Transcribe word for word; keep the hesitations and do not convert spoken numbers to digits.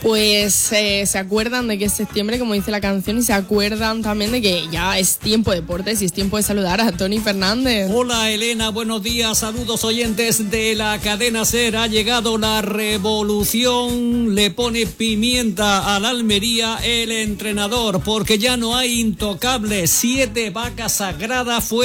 Pues eh, se acuerdan de que es septiembre, como dice la canción, y se acuerdan también de que ya es tiempo de deportes y es tiempo de saludar a Tony Fernández. Hola Elena, buenos días, saludos oyentes de la cadena SER. Ha llegado la revolución, le pone pimienta a la Almería el entrenador, porque ya no hay intocables. Siete vacas sagradas fue